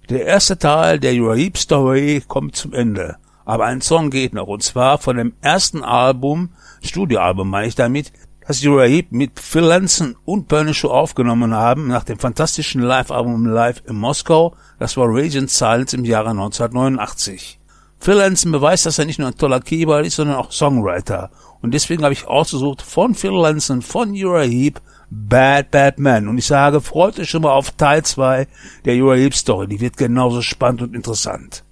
Der erste Teil der Uriah Heep Story kommt zum Ende. Aber ein Song geht noch, und zwar von dem ersten Album, Studioalbum meine ich damit, das Uriah Heep mit Phil Lanson und Bernie Shaw aufgenommen haben, nach dem fantastischen Live-Album Live in Moskau, das war Radiant Silence im Jahre 1989. Phil Lanson beweist, dass er nicht nur ein toller Keyboard ist, sondern auch Songwriter. Und deswegen habe ich ausgesucht von Phil Lanson, von Uriah Heep, Bad Bad Man. Und ich sage, freut euch schon mal auf Teil 2 der Uriah Heep Story. Die wird genauso spannend und interessant.